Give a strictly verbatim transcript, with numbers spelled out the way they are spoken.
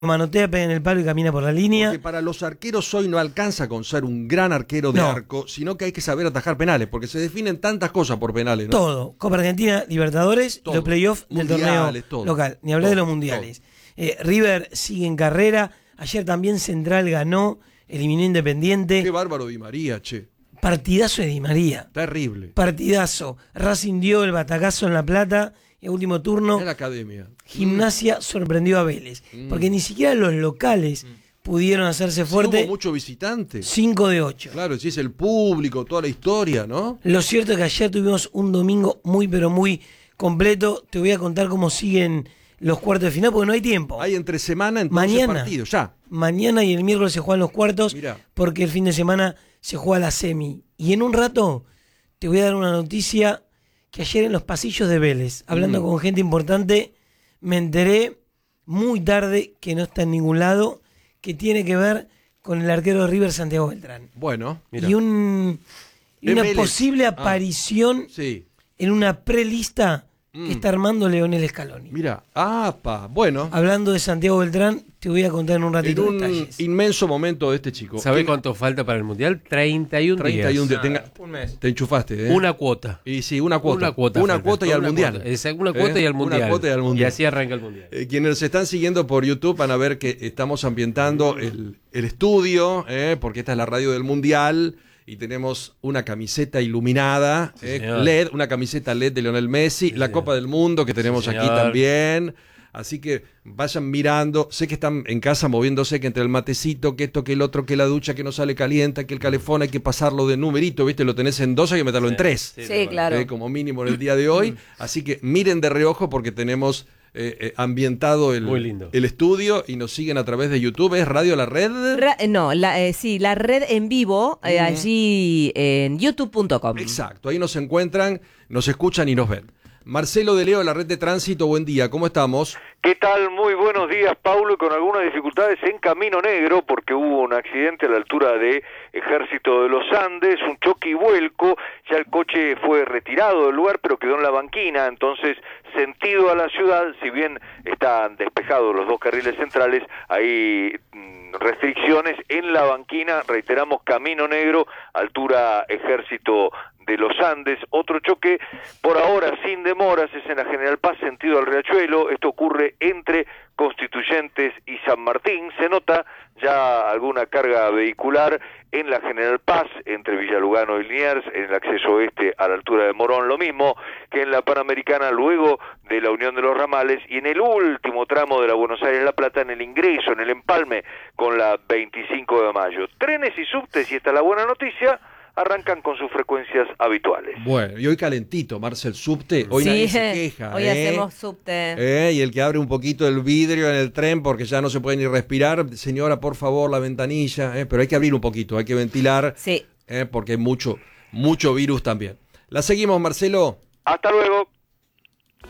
manotea, pega en el palo y camina por la línea. Porque para los arqueros hoy no alcanza con ser un gran arquero de no. arco, sino que hay que saber atajar penales, porque se definen tantas cosas por penales, ¿no? Todo. Copa Argentina, Libertadores, todo. Los playoffs del torneo todo. local. Ni hablar todo, de los mundiales. Eh, River sigue en carrera. Ayer también Central ganó, eliminó Independiente. Qué bárbaro Di María, che. Partidazo de Di María. Terrible. Partidazo. Racing dio el batacazo en La Plata. El último turno. En la academia. Gimnasia mm. sorprendió a Vélez. Mm. Porque ni siquiera los locales mm. pudieron hacerse fuerte. Sí, hubo mucho visitante. cinco de ocho. Claro, sí, es el público, toda la historia, ¿no? Lo cierto es que ayer tuvimos un domingo muy, pero muy completo. Te voy a contar cómo siguen los cuartos de final, porque no hay tiempo. Hay entre semana entonces mañana, partidos, ya. Mañana y el miércoles se juegan los cuartos. Mirá. Porque el fin de semana se juega la semi. Y en un rato te voy a dar una noticia que ayer en los pasillos de Vélez, hablando mm. con gente importante, me enteré muy tarde, que no está en ningún lado, que tiene que ver con el arquero de River, Santiago Beltrán. Bueno, mira. Y, un, y una Vélez. posible aparición ah, sí. en una prelista mm. que está armando Leonel Scaloni. Mira, ah, pa, bueno. Hablando de Santiago Beltrán, te voy a contar en un ratito en un detalles. Inmenso momento de este chico. ¿Sabés cuánto falta para el Mundial? treinta y un días. treinta y un días. Ah, Tenga, un mes. Te enchufaste, ¿eh? Una cuota. Y sí, una cuota. Una cuota. Una cuota y una al Mundial. Cuota. Es una cuota ¿Eh? y al Mundial. Una cuota y al Mundial. Y así arranca el Mundial. Eh, quienes se están siguiendo por YouTube van a ver que estamos ambientando el, el estudio, eh, porque esta es la radio del Mundial. Y tenemos una camiseta iluminada, sí, eh, L E D, una camiseta L E D de Lionel Messi, sí, la señor. Copa del Mundo que tenemos sí, aquí también. Así que vayan mirando. Sé que están en casa moviéndose, que entre el matecito, que esto, que el otro, que la ducha, que no sale caliente, que el calefón hay que pasarlo de numerito, ¿viste? Lo tenés en dos, hay que meterlo sí, en tres. Sí, sí claro. Eh, como mínimo en el día de hoy. Así que miren de reojo porque tenemos eh, eh, ambientado el, el estudio y nos siguen a través de YouTube. ¿Es Radio La Red? Ra no, la, eh, sí, La Red en vivo, eh, uh-huh. allí en youtube punto com. Exacto, ahí nos encuentran, nos escuchan y nos ven. Marcelo de Leo, de la Red de Tránsito, buen día, ¿cómo estamos? ¿Qué tal? Muy buenos días, Paulo, y con algunas dificultades en Camino Negro, porque hubo un accidente a la altura de Ejército de los Andes, un choque y vuelco, ya el coche fue retirado del lugar, pero quedó en la banquina, entonces, sentido a la ciudad, si bien están despejados los dos carriles centrales, hay mmm, restricciones en la banquina, reiteramos, Camino Negro, altura Ejército de los Andes. Otro choque, por ahora sin demoras, es en la General Paz, sentido al Riachuelo. Esto ocurre entre Constituyentes y San Martín. Se nota ya alguna carga vehicular en la General Paz, entre Villalugano y Liniers, en el acceso oeste a la altura de Morón, lo mismo que en la Panamericana, luego de la Unión de los Ramales, y en el último tramo de la Buenos Aires-La Plata, en el ingreso, en el empalme, con la veinticinco de mayo. Trenes y subtes, y esta es la buena noticia, arrancan con sus frecuencias habituales. Bueno, y hoy calentito, Marcel, subte, hoy sí, nadie se queja. Hoy ¿eh? hacemos subte. ¿Eh? Y el que abre un poquito el vidrio en el tren porque ya no se puede ni respirar, señora, por favor, la ventanilla, ¿eh? Pero hay que abrir un poquito, hay que ventilar, sí. ¿eh? Porque hay mucho, mucho virus también. La seguimos, Marcelo. Hasta luego.